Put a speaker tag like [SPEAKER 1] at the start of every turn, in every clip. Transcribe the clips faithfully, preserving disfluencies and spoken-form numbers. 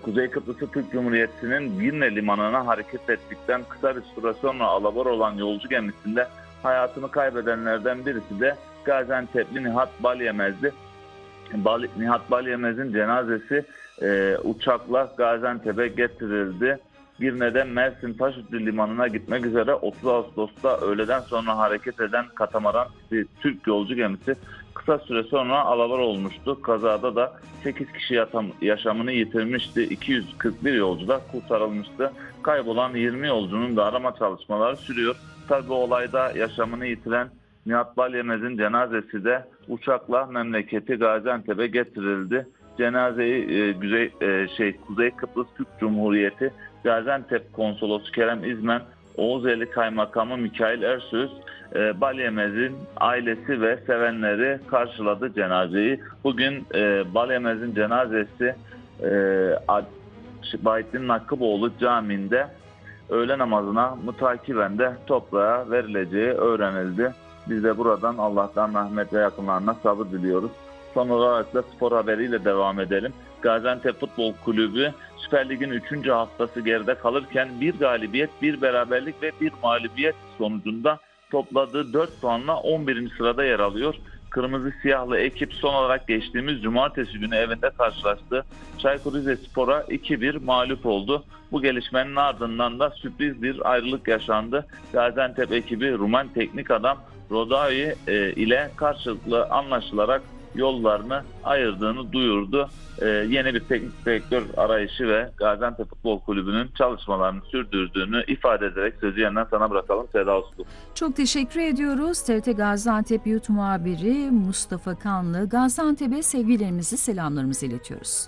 [SPEAKER 1] Kuzey Kıbrıs Türk Cumhuriyeti'nin Girne limanına hareket ettikten kısa bir süre sonra alabor olan yolcu gemisinde hayatını kaybedenlerden birisi de Gaziantep'li Nihat Balyemez'di. Bal Nihat Balyemez'in cenazesi e, uçakla Gaziantep'e getirildi. Girne'den Mersin Taşütlü Limanı'na gitmek üzere otuz Ağustos'ta öğleden sonra hareket eden katamaran Türk yolcu gemisi kısa süre sonra alabor olmuştu. Kazada da sekiz kişi yaşamını yitirmişti. iki yüz kırk bir yolcu da kurtarılmıştı. Kaybolan yirmi yolcunun da arama çalışmaları sürüyor. Tabi bu olayda yaşamını yitiren Nihat Balyemez'in cenazesi de uçakla memleketi Gaziantep'e getirildi. Cenazeyi e, Güzey, e, şey, Kuzey Kıbrıs Türk Cumhuriyeti Gaziantep Konsolosu Kerem İzmen, Oğuzeli Kaymakamı Mikail Ersöz, e, Balyemez'in ailesi ve sevenleri karşıladı cenazeyi. Bugün e, Balyemez'in cenazesi e, Bahattin Nakıboğlu Camii'nde öğle namazına mutakiben de toprağa verileceği öğrenildi. Biz de buradan Allah'tan rahmet ve yakınlarına sabır diliyoruz. Son olarak da spor haberiyle devam edelim. Gaziantep Futbol Kulübü Süper Lig'in üçüncü haftası geride kalırken bir galibiyet, bir beraberlik ve bir mağlubiyet sonucunda topladığı dört puanla on birinci sırada yer alıyor. Kırmızı siyahlı ekip son olarak geçtiğimiz cumartesi günü evinde karşılaştı. Çaykur Rizespor'a iki bir mağlup oldu. Bu gelişmenin ardından da sürpriz bir ayrılık yaşandı. Gaziantep ekibi Rumen teknik adam Rodai e, ile karşılıklı anlaşılarak yollarını ayırdığını duyurdu. Ee, yeni bir teknik direktör arayışı ve Gaziantep Futbol Kulübü'nün çalışmalarını sürdürdüğünü ifade ederek sözü yeniden sana bırakalım Seda Uslu.
[SPEAKER 2] Çok teşekkür ediyoruz. T R T Gaziantep YouTube muhabiri Mustafa Kanlı. Gaziantep'e sevgilerimizi, selamlarımızı iletiyoruz.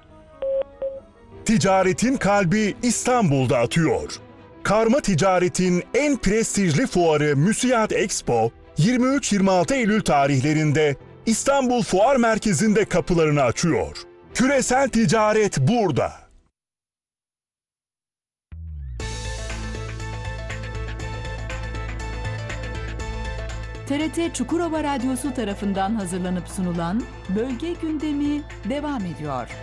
[SPEAKER 3] Ticaretin kalbi İstanbul'da atıyor. Karma ticaretin en prestijli fuarı Müsiyat Expo yirmi üç yirmi altı Eylül tarihlerinde İstanbul Fuar Merkezi'nde kapılarını açıyor. Küresel ticaret burada.
[SPEAKER 4] T R T Çukurova Radyosu tarafından hazırlanıp sunulan Bölge Gündemi devam ediyor.